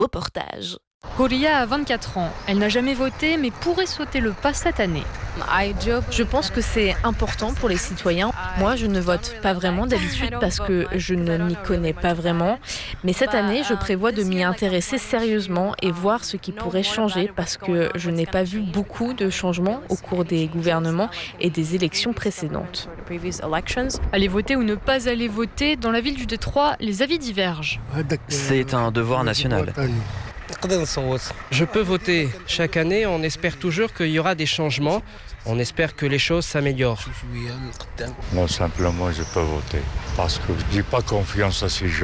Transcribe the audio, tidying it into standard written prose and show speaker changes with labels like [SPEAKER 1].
[SPEAKER 1] Reportage.
[SPEAKER 2] Horia a 24 ans. Elle n'a jamais voté, mais pourrait sauter le pas cette année.
[SPEAKER 3] Je pense que c'est important pour les citoyens. Moi, je ne vote pas vraiment d'habitude parce que je ne m'y connais pas vraiment. Mais cette année, je prévois de m'y intéresser sérieusement et voir ce qui pourrait changer parce que je n'ai pas vu beaucoup de changements au cours des gouvernements et des élections précédentes.
[SPEAKER 2] Aller voter ou ne pas aller voter, dans la ville du Détroit, les avis divergent.
[SPEAKER 4] C'est un devoir national.
[SPEAKER 5] Je peux voter. Chaque année, on espère toujours qu'il y aura des changements. On espère que les choses s'améliorent.
[SPEAKER 6] Non, simplement, je peux voter parce que je n'ai pas confiance à ces gens.